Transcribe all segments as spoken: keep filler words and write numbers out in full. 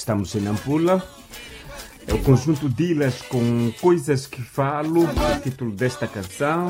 Estamos em Nampula. É o conjunto Dilas com Coisas que Falo, o título desta canção.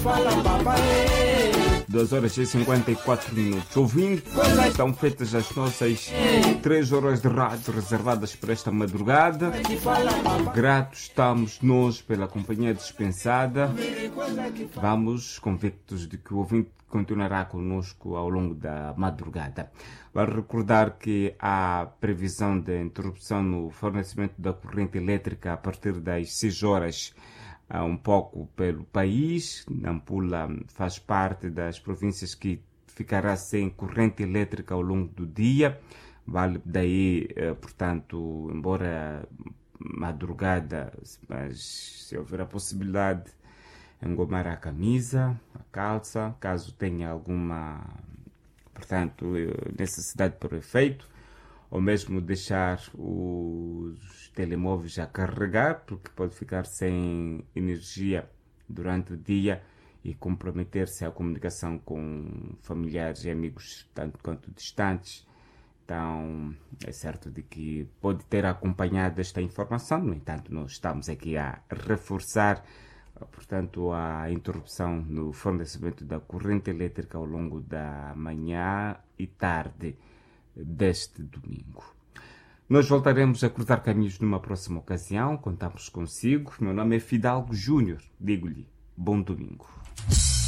duas horas e cinquenta e quatro minutos. Ouvindo, estão feitas as nossas três horas de rádio reservadas para esta madrugada. Gratos estamos nós pela companhia dispensada. Vamos convictos de que o ouvinte continuará conosco ao longo da madrugada. Vale recordar que há previsão de interrupção no fornecimento da corrente elétrica a partir das seis horas, um pouco pelo país. Nampula faz parte das províncias que ficará sem corrente elétrica ao longo do dia. Vale daí, portanto, embora madrugada, mas se houver a possibilidade, engomar a camisa, a calça, caso tenha alguma, portanto, necessidade por efeito, ou mesmo deixar os telemóveis a carregar, porque pode ficar sem energia durante o dia e comprometer-se a comunicação com familiares e amigos tanto quanto distantes. Então, é certo de que pode ter acompanhado esta informação. No entanto, nós estamos aqui a reforçar, portanto, a interrupção no fornecimento da corrente elétrica ao longo da manhã e tarde deste domingo. Nós voltaremos a cruzar caminhos numa próxima ocasião. Contamos consigo. Meu nome é Fidalgo Júnior. Digo-lhe, bom domingo.